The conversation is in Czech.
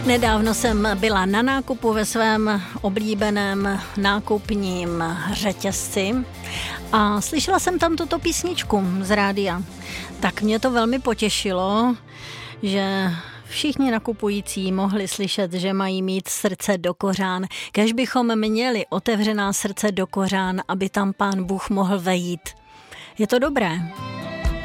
Nedávno jsem byla na nákupu ve svém oblíbeném nákupním řetězci a slyšela jsem tam tuto písničku z rádia. Tak mě to velmi potěšilo, že všichni nakupující mohli slyšet, že mají mít srdce do kořán. Kéž bychom měli otevřená srdce do kořán, aby tam Pán Bůh mohl vejít. Je to dobré.